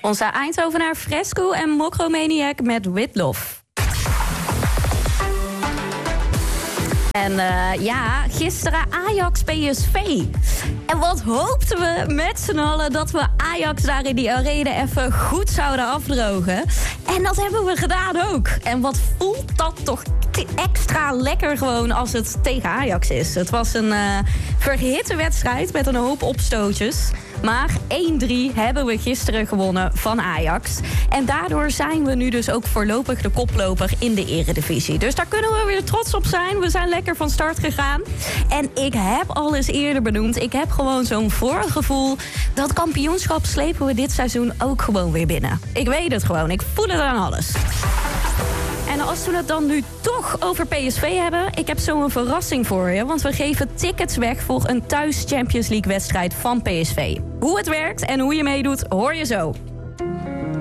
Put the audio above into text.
Onze Eindhovenaar Fresco en Mokromaniac met With Love. En gisteren Ajax-PSV. En wat hoopten we met z'n allen dat we Ajax daar in die arena even goed zouden afdrogen. En dat hebben we gedaan ook. En wat voelt dat toch extra lekker gewoon als het tegen Ajax is. Het was een verhitte wedstrijd met een hoop opstootjes. Maar 1-3 hebben we gisteren gewonnen van Ajax. En daardoor zijn we nu dus ook voorlopig de koploper in de Eredivisie. Dus daar kunnen we weer trots op zijn. We zijn lekker van start gegaan. En ik heb al eens eerder benoemd. Ik heb gewoon zo'n voorgevoel. Dat kampioenschap slepen we dit seizoen ook gewoon weer binnen. Ik weet het gewoon. Ik voel het aan alles. En als we het dan nu toch over PSV hebben, ik heb zo'n verrassing voor je. Want we geven tickets weg voor een thuis Champions League wedstrijd van PSV. Hoe het werkt en hoe je meedoet, hoor je zo.